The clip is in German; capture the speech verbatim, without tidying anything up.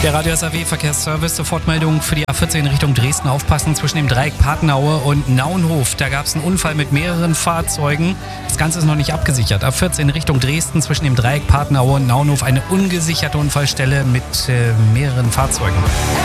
Der Radio S A W Verkehrsservice, Sofortmeldung für die A vierzehn Richtung Dresden. Aufpassen zwischen dem Dreieck Patenaue und Naunhof. Da gab es einen Unfall mit mehreren Fahrzeugen. Das Ganze ist noch nicht abgesichert. A vierzehn Richtung Dresden zwischen dem Dreieck Patenaue und Naunhof eine ungesicherte Unfallstelle mit äh, mehreren Fahrzeugen.